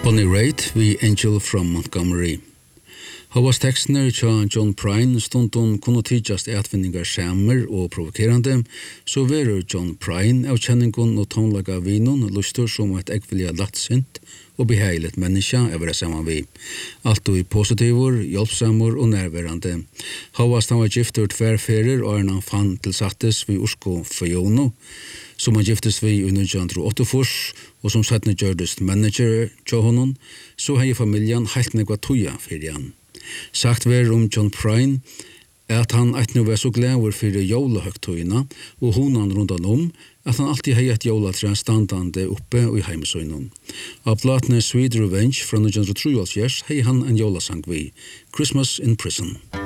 Bonnie Raitt vi Angel from Montgomery. Havas tekstner tja John Prine stundum kunne tidjast etvinningar samer og provokerande, så verur John Prine av kjenningun og tonlaga vinon lustur som et ekvilja lattsint og beheilet menneska er vera saman vi. Alt og positivur, hjelpsamur og nærverande. Havas han var giftur tverrferir og han fann tilsattes vi Ursko Fiono, som han giftes vi i 1984 og som setne gjørdest manager tja honom, så hei familjan heilt negva tuja fyrir han. Sagt ver John Prine at han eit nu var så glæver fyrir jólahøgtøyina og honan rundan at han alltid hei et jólatræ standande oppe og i heimesøynon. Av platene Sweet Revenge fra 1903 hei han en jólasang vi, Christmas in Prison.